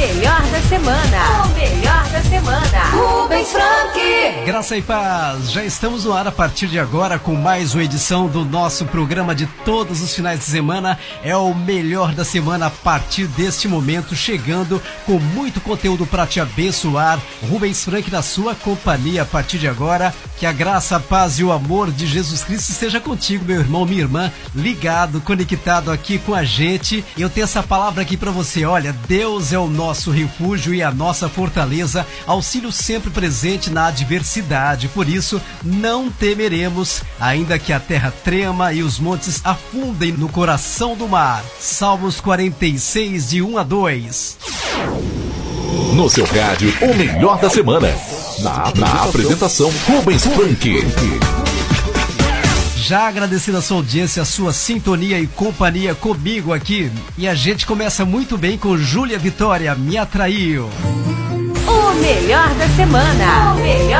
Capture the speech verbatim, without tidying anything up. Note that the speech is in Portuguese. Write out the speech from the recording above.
melhor da semana. O melhor da semana. Rubens Frank. Graça e paz. Já estamos no ar a partir de agora com mais uma edição do nosso programa de todos os finais de semana. É o melhor da semana a partir deste momento, chegando com muito conteúdo para te abençoar. Rubens Frank na sua companhia a partir de agora. Que a graça, a paz e o amor de Jesus Cristo esteja contigo, meu irmão, minha irmã, ligado, conectado aqui com a gente. Eu tenho essa palavra aqui para você. Olha, Deus é o nosso refúgio e a nossa fortaleza, auxílio sempre presente na adversidade. Por isso, não temeremos, ainda que a terra trema e os montes afundem no coração do mar. Salmos quarenta e seis, de um a dois. No seu rádio, o melhor da semana. Na, na apresentação, Rubens Frank. Já agradecendo a sua audiência, a sua sintonia e companhia comigo aqui. E a gente começa muito bem com Júlia Vitória, Me Atraiu. O melhor da semana. O melhor